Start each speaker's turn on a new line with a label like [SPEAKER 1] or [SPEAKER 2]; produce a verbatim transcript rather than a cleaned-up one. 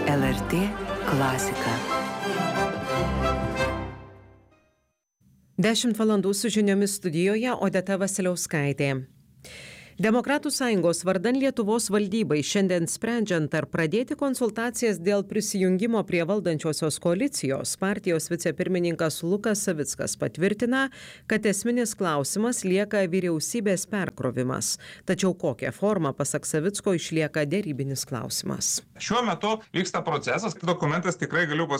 [SPEAKER 1] L R T klasika.
[SPEAKER 2] Dešimt valandų su žiniomis studijoje Odeta Vasiliauskaitė. Demokratų sąjungos vardan Lietuvos valdybai šiandien sprendžiant ar pradėti konsultacijas dėl prisijungimo prie valdančiosios koalicijos, partijos vicepirmininkas Lukas Savickas patvirtina, kad esminis klausimas lieka vyriausybės perkrovimas. Tačiau kokia forma, pasak Savicko, išlieka derybinis klausimas.
[SPEAKER 3] Šiuo metu vyksta procesas, dokumentas tikrai galiu pasakyti.